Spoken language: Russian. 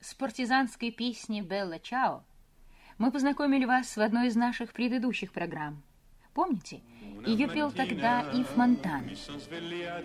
с партизанской песни «Белла Чао» мы познакомили вас в одной из наших предыдущих программ. Помните? Ее пел тогда Ив Монтана.